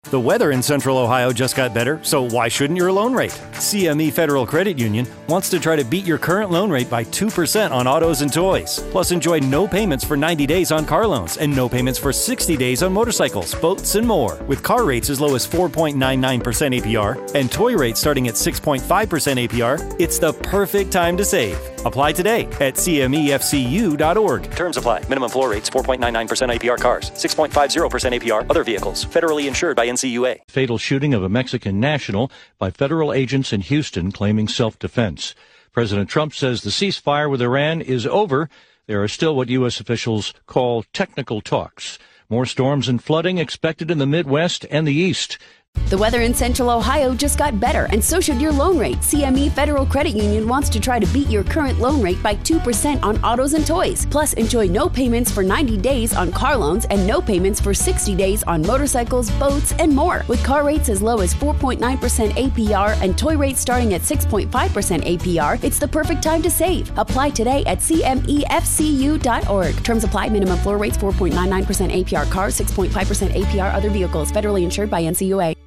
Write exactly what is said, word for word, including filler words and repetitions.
The weather in Central Ohio just got better, so why shouldn't your loan rate? C M E Federal Credit Union wants to try to beat your current loan rate by two percent on autos and toys. Plus, enjoy no payments for ninety days on car loans and no payments for sixty days on motorcycles, boats, and more. With car rates as low as four point nine nine percent A P R and toy rates starting at six point five percent A P R, it's the perfect time to save. Apply today at C M E F C U dot org. Terms apply. Minimum floor rates four point nine nine percent A P R cars, six point five zero percent A P R other vehicles. Federally insured by N C U A. Fatal shooting of a Mexican national by federal agents in Houston claiming self-defense. President Trump says the ceasefire with Iran is over. There are still what U S officials call technical talks. More storms and flooding expected in the Midwest and the East. The weather in Central Ohio just got better, and so should your loan rate. C M E Federal Credit Union wants to try to beat your current loan rate by two percent on autos and toys. Plus, enjoy no payments for ninety days on car loans and no payments for sixty days on motorcycles, boats, and more. With car rates as low as four point nine percent A P R and toy rates starting at six point five percent A P R, it's the perfect time to save. Apply today at C M E F C U dot org. Terms apply. Minimum floor rates four point nine nine percent A P R cars, six point five percent A P R other vehicles. Federally insured by N C U A.